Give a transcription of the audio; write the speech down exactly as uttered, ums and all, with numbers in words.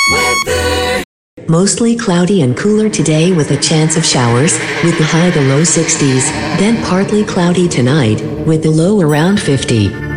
Mostly cloudy and cooler today with a chance of showers, with the high to low sixties, then partly cloudy tonight, with the low around fifty.